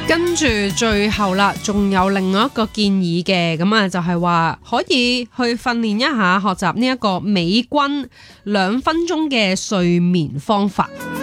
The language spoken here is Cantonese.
跟住最後啦，仲有另外一個建議嘅，咁啊就係話可以去訓練一下學習呢一個美軍2分鐘嘅睡眠方法。